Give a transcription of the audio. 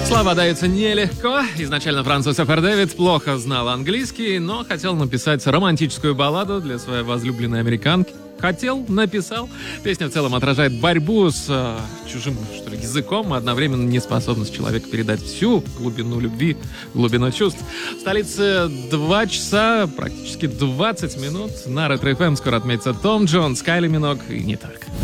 Слова даются нелегко. Изначально Франсуа Сефер Дэвид плохо знал английский, но хотел написать романтическую балладу для своей возлюбленной американки. Хотел, написал. Песня в целом отражает борьбу с чужим, что ли, языком, и одновременно неспособность человека передать всю глубину любви, глубину чувств. В столице 2 часа, практически 20 минут. На Ретро ФМ скоро отметится Том Джонс, Кайли Миног и не только.